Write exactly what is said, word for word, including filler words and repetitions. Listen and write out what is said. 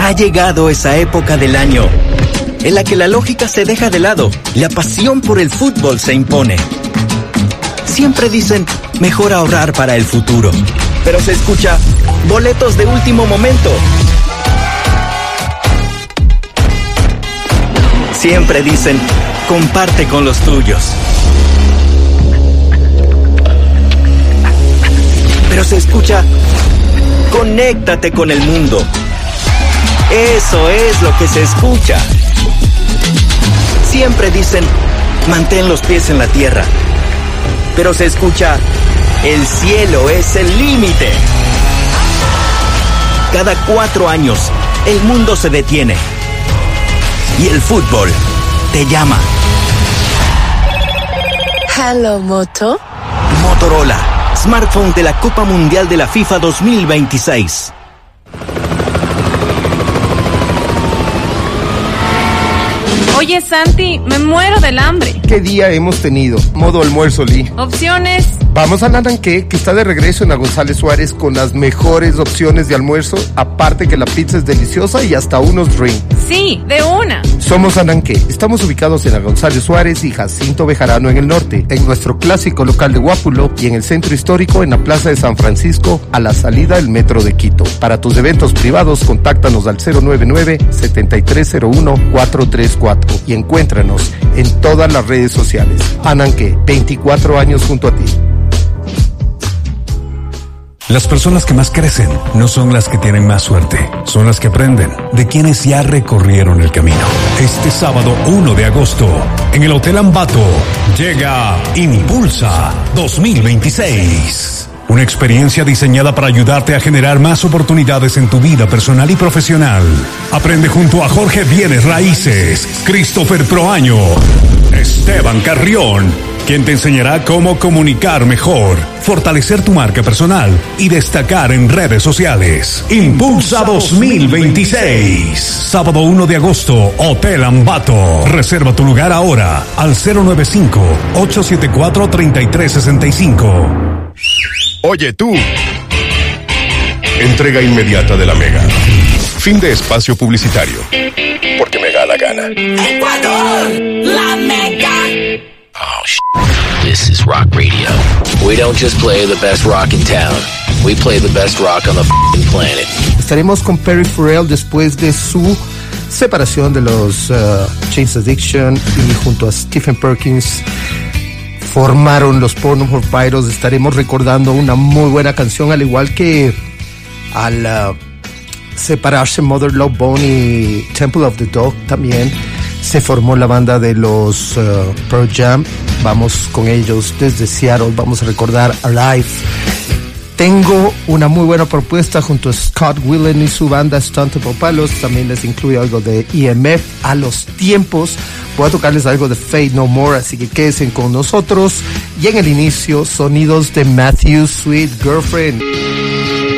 Ha llegado esa época del año en la que la lógica se deja de lado, la pasión por el fútbol se impone. Siempre dicen, mejor ahorrar para el futuro, pero se escucha, boletos de último momento. Siempre dicen, comparte con los tuyos. Pero se escucha, conéctate con el mundo. Eso es lo que se escucha. Siempre dicen, mantén los pies en la tierra. Pero se escucha, el cielo es el límite. Cada cuatro años, el mundo se detiene. Y el fútbol te llama. Hello, Moto. Motorola, smartphone de la Copa Mundial de la FIFA dos mil veintiséis. Oye, Santi, me muero del hambre. ¿Qué día hemos tenido? Modo almuerzo, Lee. Opciones. Vamos al Ananqué, que está de regreso en la González Suárez con las mejores opciones de almuerzo, aparte que la pizza es deliciosa y hasta unos drinks. Sí, de una. Somos Ananqué. Estamos ubicados en la González Suárez y Jacinto Bejarano en el norte, en nuestro clásico local de Guápulo y en el centro histórico en la Plaza de San Francisco, a la salida del metro de Quito. Para tus eventos privados, contáctanos al cero nueve nueve, siete tres cero uno, cuatro tres cuatro y encuéntranos en todas las redes sociales. Ananqué, veinticuatro años junto a ti. Las personas que más crecen no son las que tienen más suerte, son las que aprenden de quienes ya recorrieron el camino. Este sábado uno de agosto, en el Hotel Ambato, llega Impulsa dos mil veintiséis. Una experiencia diseñada para ayudarte a generar más oportunidades en tu vida personal y profesional. Aprende junto a Jorge Bienes Raíces, Christopher Proaño, Esteban Carrión, quien te enseñará cómo comunicar mejor, fortalecer tu marca personal y destacar en redes sociales. Impulsa dos mil veintiséis. Sábado uno de agosto, Hotel Ambato. Reserva tu lugar ahora al cero nueve cinco, ocho siete cuatro, tres tres seis cinco. Oye tú. Entrega inmediata de la Mega. Fin de espacio publicitario. Porque me da la gana. Ecuador, la Mega. Oh, shit. This is Rock Radio. We don't just play the best rock in town. We play the best rock on the f***ing planet. Estaremos con Perry Farrell después de su separación de los uh, Chains Addiction y junto a Stephen Perkins formaron los Porno for Pyros. Estaremos recordando una muy buena canción, al igual que al uh, separarse Mother Love Bone y Temple of the Dog también se formó la banda de los uh, Pearl Jam. Vamos con ellos desde Seattle, vamos a recordar Alive. Tengo una muy buena propuesta junto a Scott Weiland y su banda Stone Temple Pilots. También les incluye algo de E M F a los tiempos. Voy a tocarles algo de Fate No More, así que quédense con nosotros. Y en el inicio, sonidos de Matthew's Sweet Girlfriend.